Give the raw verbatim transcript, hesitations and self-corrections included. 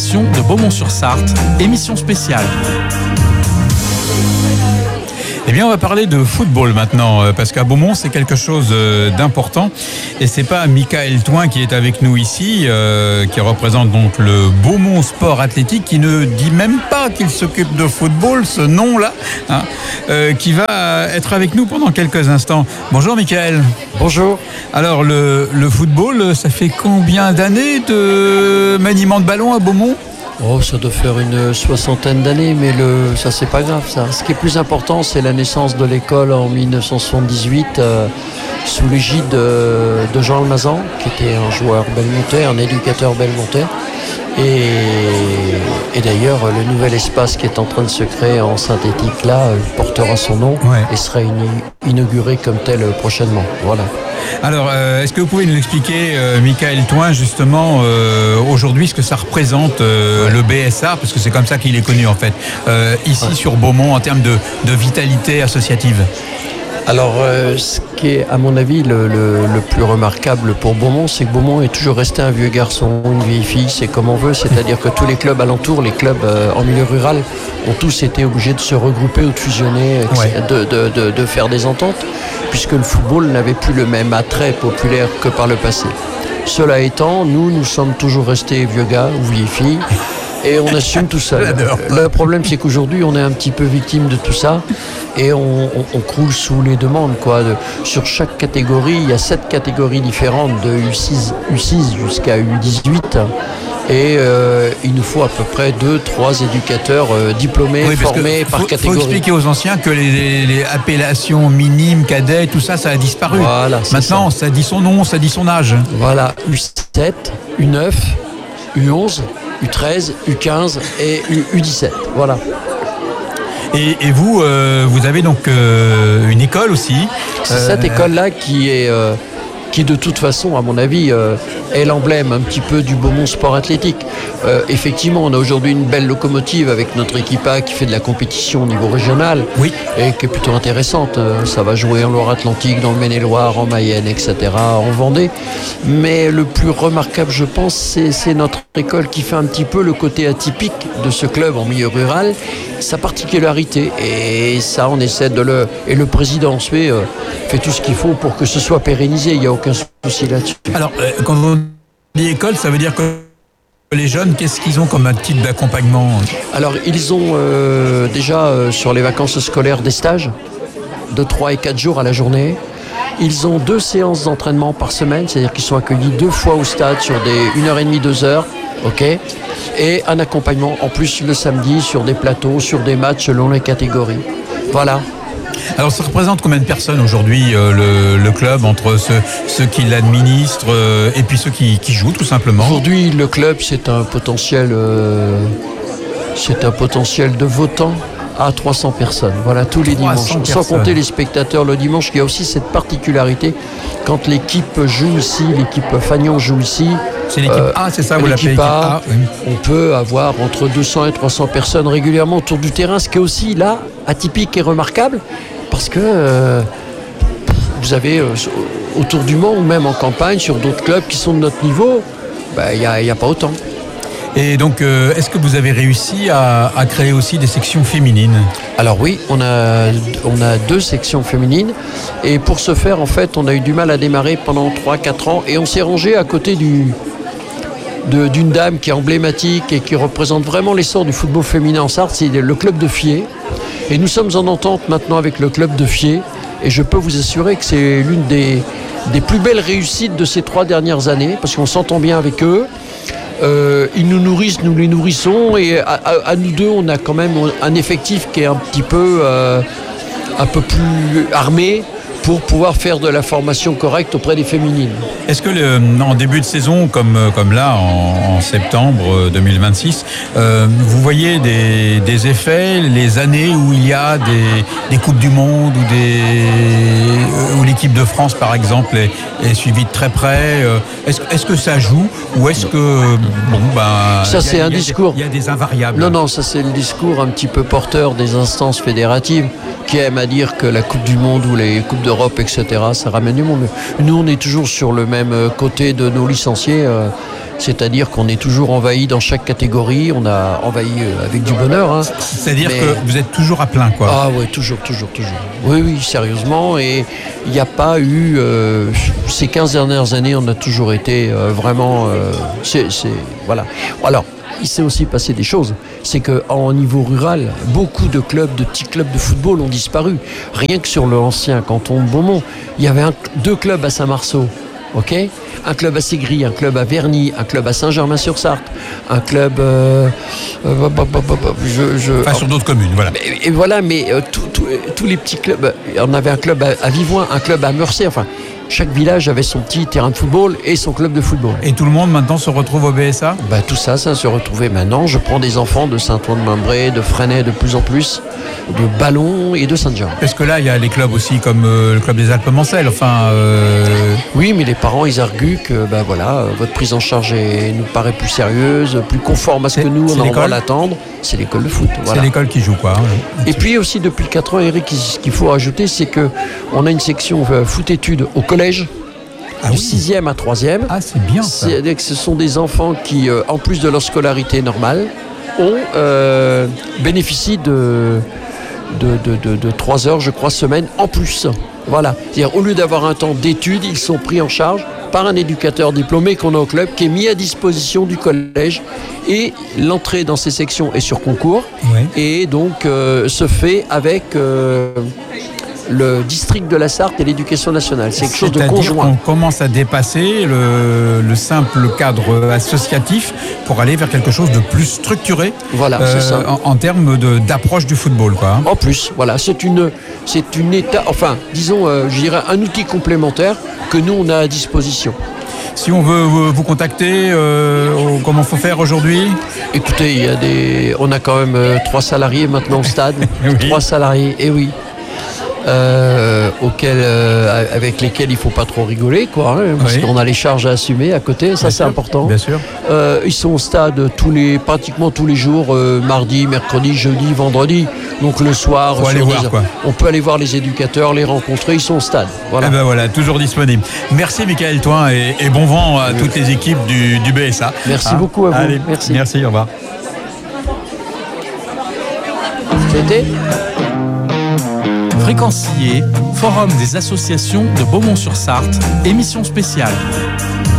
direction de Beaumont-sur-Sarthe, émission spéciale. Eh bien, on va parler de football maintenant, parce qu'à Beaumont, c'est quelque chose d'important. Et c'est pas Michael Toin qui est avec nous ici, euh, qui représente donc le Beaumont Sport Athlétique, qui ne dit même pas qu'il s'occupe de football, ce nom-là, hein, euh, qui va être avec nous pendant quelques instants. Bonjour Michael. Bonjour. Alors, le, le football, ça fait combien d'années de maniement de ballon à Beaumont ? Oh, ça doit faire une soixantaine d'années, mais le, ça c'est pas grave ça. Ce qui est plus important, c'est la naissance de l'école en dix-neuf cent soixante-dix-huit euh, sous l'égide de, de Jean Almazan, qui était un joueur belmontais, un éducateur belmontais. Et, et d'ailleurs, le nouvel espace qui est en train de se créer en synthétique là euh, portera son nom, ouais, et sera inauguré comme tel prochainement. Voilà. Alors, euh, est-ce que vous pouvez nous expliquer, euh, Michael Toin, justement, euh, aujourd'hui, ce que ça représente, euh, ouais. le B S A, parce que c'est comme ça qu'il est connu, en fait, euh, ici ouais. sur Beaumont, en termes de, de vitalité associative? Alors, euh, ce qui est, à mon avis, le, le, le plus remarquable pour Beaumont, c'est que Beaumont est toujours resté un vieux garçon, une vieille fille, c'est comme on veut, c'est-à-dire que tous les clubs alentours, les clubs euh, en milieu rural, ont tous été obligés de se regrouper ou de fusionner, ouais. de, de, de, de faire des ententes, puisque le football n'avait plus le même attrait populaire que par le passé. Cela étant, nous, nous sommes toujours restés vieux gars ou vieilles filles, et on assume tout ça. Le problème, c'est qu'aujourd'hui, on est un petit peu victime de tout ça et on, on, on croule sous les demandes, quoi. De, sur chaque catégorie, il y a sept catégories différentes, de U six, U six jusqu'à U dix-huit. Et euh, il nous faut à peu près deux, trois éducateurs euh, diplômés, oui, formés par faut, catégorie. Il faut expliquer aux anciens que les, les, les appellations minimes, cadets, tout ça, ça a disparu. Voilà, maintenant, ça. ça dit son nom, ça dit son âge. Voilà, U sept, U neuf, U onze, U treize, U quinze et U dix-sept. Voilà. Et, et vous, euh, vous avez donc euh, une école aussi. C'est euh, cette école-là qui est... Euh, qui de toute façon, à mon avis, euh, est l'emblème un petit peu du Beaumont Sport Athlétique. Euh, effectivement, on a aujourd'hui une belle locomotive avec notre équipe A qui fait de la compétition au niveau régional, oui, et qui est plutôt intéressante. Euh, ça va jouer en Loire-Atlantique, dans le Maine-et-Loire, en Mayenne, et cetera, en Vendée. Mais le plus remarquable, je pense, c'est, c'est notre école qui fait un petit peu le côté atypique de ce club en milieu rural, sa particularité. Et ça, on essaie de le... Et le président fait, euh, fait tout ce qu'il faut pour que ce soit pérennisé. Il y a aucun souci là-dessus. Alors, euh, quand on dit école, ça veut dire que les jeunes, qu'est-ce qu'ils ont comme type d'accompagnement ? Alors, ils ont euh, déjà euh, sur les vacances scolaires des stages de trois et quatre jours à la journée. Ils ont deux séances d'entraînement par semaine, c'est-à-dire qu'ils sont accueillis deux fois au stade sur des une heure et demie, deux heures, ok, et un accompagnement en plus le samedi sur des plateaux, sur des matchs selon les catégories. Voilà. Alors ça représente combien de personnes aujourd'hui euh, le, le club, entre ceux, ceux qui l'administrent euh, et puis ceux qui, qui jouent tout simplement? Aujourd'hui le club c'est un potentiel euh, c'est un potentiel de votants à trois cents personnes, voilà, tous les dimanches, personnes. Sans compter les spectateurs le dimanche. Il y a aussi cette particularité quand l'équipe joue ici, l'équipe Fagnon joue ici. C'est l'équipe euh, A, c'est ça, vous l'appelez l'équipe A, A, oui. On peut avoir entre deux cents et trois cents personnes régulièrement autour du terrain, ce qui est aussi là atypique et remarquable, parce que euh, vous avez euh, autour du Mans ou même en campagne sur d'autres clubs qui sont de notre niveau, il n'y a, y a pas autant. Et donc, euh, est-ce que vous avez réussi à, à créer aussi des sections féminines ? Alors oui, on a, on a deux sections féminines. Et pour ce faire, en fait, on a eu du mal à démarrer pendant trois à quatre ans. Et on s'est rangé à côté du, de, d'une dame qui est emblématique et qui représente vraiment l'essor du football féminin en Sarthe. C'est le club de Fier. Et nous sommes en entente maintenant avec le club de Fier. Et je peux vous assurer que c'est l'une des, des plus belles réussites de ces trois dernières années. Parce qu'on s'entend bien avec eux. Euh, ils nous nourrissent, nous les nourrissons, et à, à, à nous deux, on a quand même un effectif qui est un petit peu, euh, un peu plus armé pour pouvoir faire de la formation correcte auprès des féminines. Est-ce que le, en début de saison, comme, comme là, en, en septembre deux mille vingt-six, euh, vous voyez des, des effets, les années où il y a des, des Coupes du Monde ou des, où l'équipe de France, par exemple, est, est suivie de très près, est-ce, est-ce que ça joue ou est-ce que, bon, ben... Ça, c'est un discours. Il y a des invariables. Non, non, ça, c'est le discours un petit peu porteur des instances fédératives qui aiment à dire que la Coupe du Monde ou les Coupes d'Europe, et cetera, ça ramène du monde. Nous, on est toujours sur le même côté de nos licenciés. C'est-à-dire qu'on est toujours envahi dans chaque catégorie. On a envahi avec du bonheur. Hein. C'est-à-dire Mais... que vous êtes toujours à plein, quoi. Ah oui, toujours, toujours, toujours. Oui, oui, sérieusement. Et il n'y a pas eu... Euh, ces quinze dernières années, on a toujours été euh, vraiment... Euh, c'est, c'est, voilà. Alors, il s'est aussi passé des choses. C'est qu'en niveau rural, beaucoup de clubs, de petits clubs de football ont disparu. Rien que sur l'ancien canton de Beaumont, il y avait un, deux clubs à Saint-Marceau. Ok, un club à Ségris, un club à Verny, un club à Saint-Germain-sur-Sarthe, un club. Euh, euh, je, je, enfin, sur d'autres communes, voilà. Et, et voilà, mais euh, tous les petits clubs. On avait un club à, à Vivoin, un club à Meurcey, enfin. Chaque village avait son petit terrain de football et son club de football. Et tout le monde maintenant se retrouve au B S A ? Bah, tout ça, ça se retrouvait maintenant. Je prends des enfants de Saint-Ouen-de-Mimbré, de Fresnay de plus en plus, de Ballon et de Saint-Jean. Parce que là, il y a les clubs aussi comme euh, le club des Alpes-Mancelles. Enfin, euh... Oui, mais les parents, ils arguent que bah, voilà, votre prise en charge est, nous paraît plus sérieuse, plus conforme à ce c'est, que nous, on en va l'attendre. C'est l'école de foot. Voilà. C'est l'école qui joue, quoi. Hein, et puis aussi, depuis quatre ans, Eric, ce qu'il faut rajouter, c'est qu'on a une section euh, foot-études au collège. Ah du oui. sixième à troisième. Ah, c'est bien ça. C'est-à-dire que ce sont des enfants qui, euh, en plus de leur scolarité normale, ont euh, bénéficient de, de, de, de, de trois heures, je crois, semaine en plus. Voilà. C'est-à-dire, au lieu d'avoir un temps d'études, ils sont pris en charge par un éducateur diplômé qu'on a au club, qui est mis à disposition du collège. Et l'entrée dans ces sections est sur concours. Ouais. Et donc, euh, se fait avec... Euh, le district de la Sarthe et l'éducation nationale. C'est quelque chose de conjoint. On commence à dépasser le, le simple cadre associatif pour aller vers quelque chose de plus structuré. Voilà, euh, c'est ça. En, en termes de, d'approche du football, quoi. En plus, voilà, c'est une, c'est une étape, enfin, disons, euh, je dirais un outil complémentaire que nous on a à disposition. Si on veut vous contacter, euh, comment faut faire aujourd'hui ? Écoutez, il y a des, on a quand même euh, trois salariés maintenant au stade, oui. trois salariés, et oui. Euh, auquel, euh, avec lesquels il ne faut pas trop rigoler, quoi, hein, parce oui. qu'on a les charges à assumer à côté, ça bien c'est sûr, important. Bien sûr. Euh, ils sont au stade tous les, pratiquement tous les jours, euh, mardi, mercredi, jeudi, vendredi. Donc le soir, sur aller voir, quoi. On peut aller voir les éducateurs, les rencontrer, ils sont au stade. Voilà. Eh ben voilà, toujours disponible. Merci Michael Thoin et, et bon vent à oui. toutes les équipes du, du B S A. Merci hein beaucoup à vous. Allez, merci. Merci, au revoir. C'était Fréquencier, Forum des associations de Beaumont-sur-Sarthe, émission spéciale.